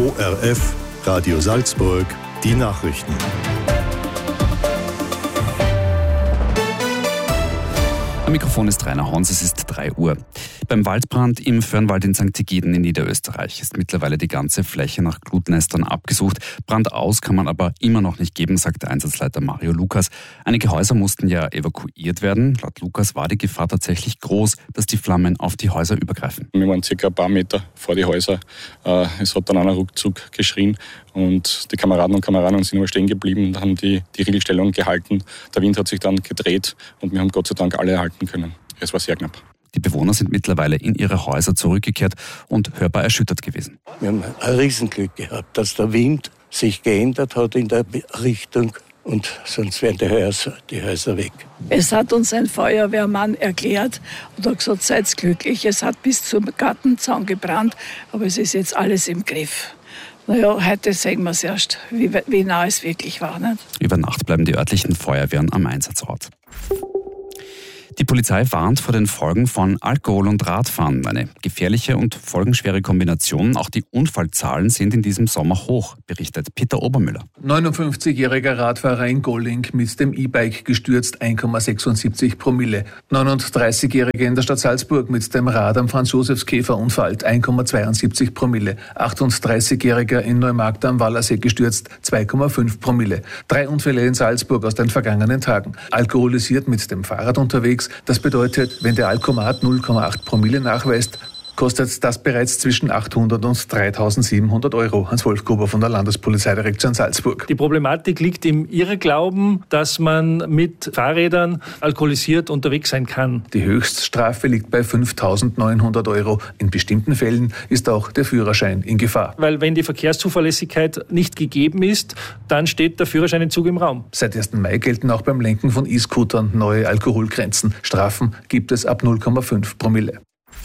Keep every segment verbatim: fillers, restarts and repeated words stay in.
O R F, Radio Salzburg, die Nachrichten. Am Mikrofon ist Rainer Hons, es ist drei Uhr. Beim Waldbrand im Föhrenwald in Sankt Egiden in Niederösterreich ist mittlerweile die ganze Fläche nach Glutnestern abgesucht. Brand aus kann man aber immer noch nicht geben, sagt der Einsatzleiter Mario Lukas. Einige Häuser mussten ja evakuiert werden. Laut Lukas war die Gefahr tatsächlich groß, dass die Flammen auf die Häuser übergreifen. Wir waren circa ein paar Meter vor die Häuser. Es hat dann einer Ruckzuck geschrien und die Kameraden und Kameraden sind aber stehen geblieben und haben die, die Riegelstellung gehalten. Der Wind hat sich dann gedreht und wir haben Gott sei Dank alle erhalten können. Es war sehr knapp. Die Bewohner sind mittlerweile in ihre Häuser zurückgekehrt und hörbar erschüttert gewesen. Wir haben ein Riesenglück gehabt, dass der Wind sich geändert hat in der Richtung und sonst wären die Häuser, die Häuser weg. Es hat uns ein Feuerwehrmann erklärt und hat gesagt, seid glücklich, es hat bis zum Gartenzaun gebrannt, aber es ist jetzt alles im Griff. Naja, heute sehen wir es erst, wie, wie nah es wirklich war. Nicht? Über Nacht bleiben die örtlichen Feuerwehren am Einsatzort. Die Polizei warnt vor den Folgen von Alkohol und Radfahren. Eine gefährliche und folgenschwere Kombination. Auch die Unfallzahlen sind in diesem Sommer hoch, berichtet Peter Obermüller. neunundfünfzigjähriger Radfahrer in Golling mit dem E-Bike gestürzt, eins Komma sechsundsiebzig Promille. neununddreißigjähriger in der Stadt Salzburg mit dem Rad am Franz-Josefs-Käfer unfallt, eins Komma zweiundsiebzig Promille. achtunddreißigjähriger in Neumarkt am Wallersee gestürzt, zwei Komma fünf Promille. Drei Unfälle in Salzburg aus den vergangenen Tagen. Alkoholisiert mit dem Fahrrad unterwegs. Das bedeutet, wenn der Alkomat null Komma acht Promille nachweist, kostet das bereits zwischen achthundert und dreitausendsiebenhundert Euro. Hans-Wolf Gruber von der Landespolizeidirektion Salzburg. Die Problematik liegt im Irrglauben, dass man mit Fahrrädern alkoholisiert unterwegs sein kann. Die Höchststrafe liegt bei fünftausendneunhundert Euro. In bestimmten Fällen ist auch der Führerschein in Gefahr. Weil wenn die Verkehrszuverlässigkeit nicht gegeben ist, dann steht der Führerscheinentzug im Raum. Seit ersten Mai gelten auch beim Lenken von E-Scootern neue Alkoholgrenzen. Strafen gibt es ab null Komma fünf Promille.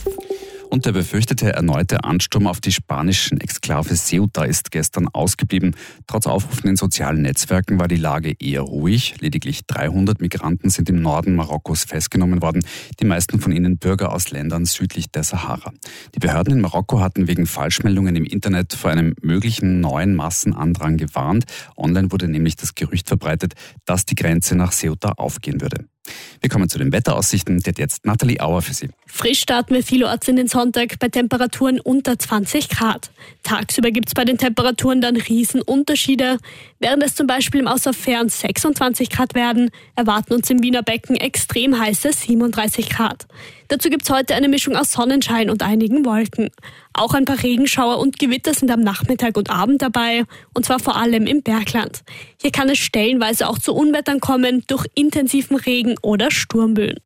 Und der befürchtete erneute Ansturm auf die spanischen Exklave Ceuta ist gestern ausgeblieben. Trotz Aufrufen in sozialen Netzwerken war die Lage eher ruhig. Lediglich dreihundert Migranten sind im Norden Marokkos festgenommen worden. Die meisten von ihnen Bürger aus Ländern südlich der Sahara. Die Behörden in Marokko hatten wegen Falschmeldungen im Internet vor einem möglichen neuen Massenandrang gewarnt. Online wurde nämlich das Gerücht verbreitet, dass die Grenze nach Ceuta aufgehen würde. Wir kommen zu den Wetteraussichten. Die hat jetzt Nathalie Auer für Sie. Frisch starten wir vielorts in den Sonntag bei Temperaturen unter zwanzig Grad. Tagsüber gibt es bei den Temperaturen dann Riesenunterschiede. Während es zum Beispiel im Außerfern sechsundzwanzig Grad werden, erwarten uns im Wiener Becken extrem heiße siebenunddreißig Grad. Dazu gibt es heute eine Mischung aus Sonnenschein und einigen Wolken. Auch ein paar Regenschauer und Gewitter sind am Nachmittag und Abend dabei, und zwar vor allem im Bergland. Hier kann es stellenweise auch zu Unwettern kommen durch intensiven Regen oder Sturmböen.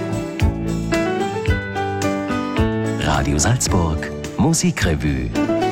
Radio Salzburg, Musikrevue.